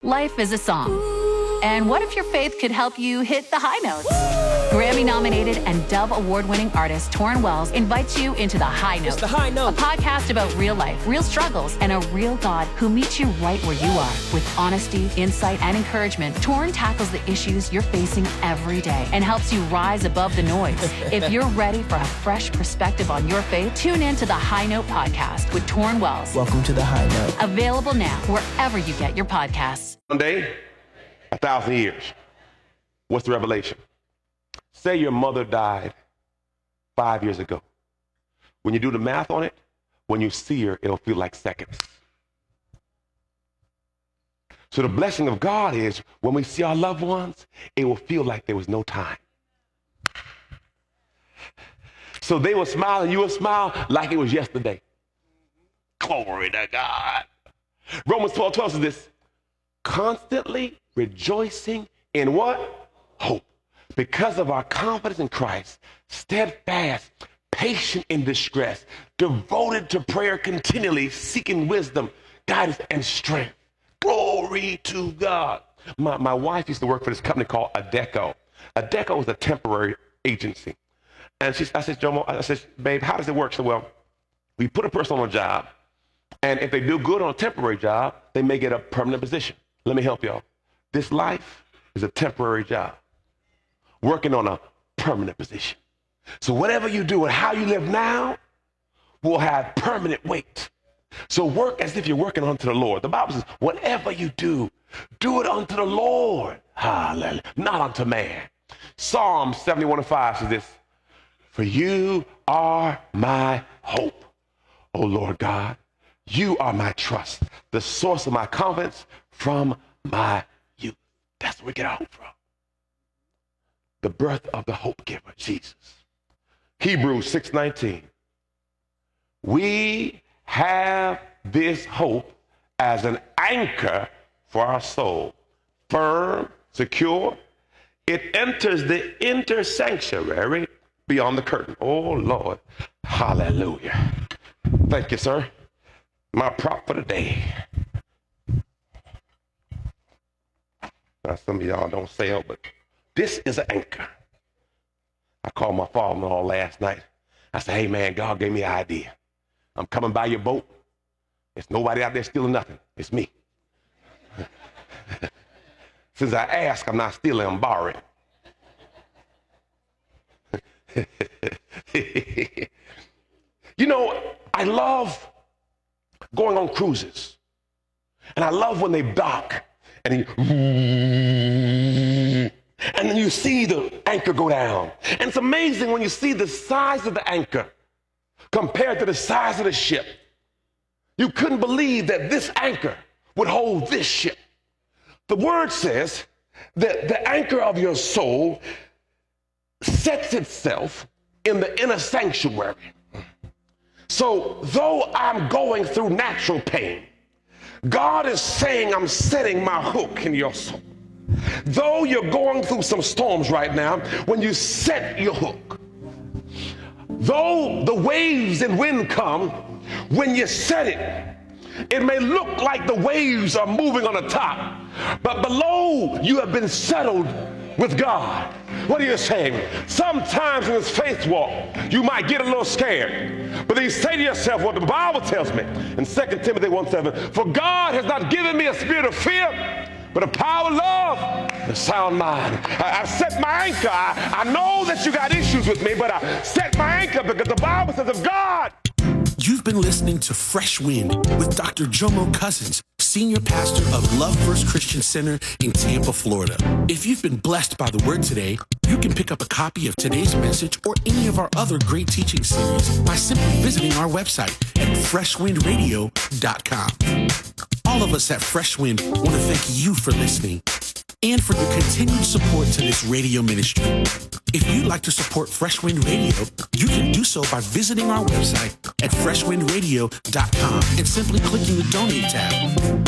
Life is a song. And what if your faith could help you hit the high notes? Grammy-nominated and Dove Award-winning artist Torrin Wells invites you into The High Note. It's The High Note. A podcast about real life, real struggles, and a real God who meets you right where you are. With honesty, insight, and encouragement, Torrin tackles the issues you're facing every day and helps you rise above the noise. If you're ready for a fresh perspective on your faith, tune in to The High Note podcast with Torrin Wells. Welcome to The High Note. Available now wherever you get your podcasts. One day, 1,000 years. What's the revelation? Say your mother died 5 years ago. When you do the math on it, when you see her, it'll feel like seconds. So the blessing of God is when we see our loved ones, it will feel like there was no time. So they will smile and you will smile like it was yesterday. Glory to God. Romans 12:12 says this, constantly rejoicing in what? Hope. Because of our confidence in Christ, steadfast, patient in distress, devoted to prayer continually, seeking wisdom, guidance, and strength. Glory to God. My wife used to work for this company called Adecco. Adecco is a temporary agency. And I said, Jomo, babe, how does it work? She said, well, we put a person on a job, and if they do good on a temporary job, they may get a permanent position. Let me help y'all. This life is a temporary job, working on a permanent position. So whatever you do and how you live now will have permanent weight. So work as if you're working unto the Lord. The Bible says, whatever you do, do it unto the Lord. Hallelujah. Not unto man. Psalm 71:5 says this, for you are my hope, O Lord God. You are my trust, the source of my confidence from my youth. That's where we get our hope from. The birth of the hope giver, Jesus. Hebrews 6:19. We have this hope as an anchor for our soul, firm, secure. It enters the inner sanctuary beyond the curtain. Oh, Lord. Hallelujah. Thank you, sir. My prop for the day. Now, some of y'all don't sail, but this is an anchor. I called my father-in-law last night. I said, hey, man, God gave me an idea. I'm coming by your boat. There's nobody out there stealing nothing. It's me. Since I asked, I'm not stealing, I'm borrowing. You know, I love going on cruises. And I love when they dock and then you see the anchor go down. And it's amazing when you see the size of the anchor compared to the size of the ship. You couldn't believe that this anchor would hold this ship. The word says that the anchor of your soul sets itself in the inner sanctuary. So though I'm going through natural pain, God is saying I'm setting my hook in your soul. Though you're going through some storms right now, when you set your hook, though the waves and wind come, when you set it, it may look like the waves are moving on the top, but below you have been settled with God. What are you saying? Sometimes in this faith walk, you might get a little scared, but then you say to yourself what the Bible tells me in 2 Timothy 1:7, for God has not given me a spirit of fear, but a power, love, and a sound mind. I've set my anchor. I know that you got issues with me, but I set my anchor because the Bible says of God. You've been listening to Fresh Wind with Dr. Jomo Cousins, Senior Pastor of Love First Christian Center in Tampa, Florida. If you've been blessed by the word today, you can pick up a copy of today's message or any of our other great teaching series by simply visiting our website at freshwindradio.com. All of us at Fresh Wind want to thank you for listening and for your continued support to this radio ministry. If you'd like to support Fresh Wind Radio, you can do so by visiting our website at freshwindradio.com and simply clicking the donate tab.